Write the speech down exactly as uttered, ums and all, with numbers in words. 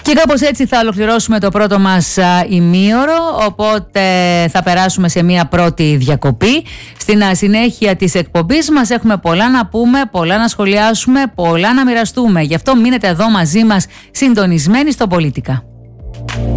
Και κάπως έτσι θα ολοκληρώσουμε το πρώτο μας ημίωρο, οπότε θα περάσουμε σε μια πρώτη διακοπή. Στην συνέχεια της εκπομπής μας έχουμε πολλά να πούμε, πολλά να σχολιάσουμε, πολλά να μοιραστούμε. Γι' αυτό μείνετε εδώ μαζί μας συντονισμένοι στο Πολίτικα.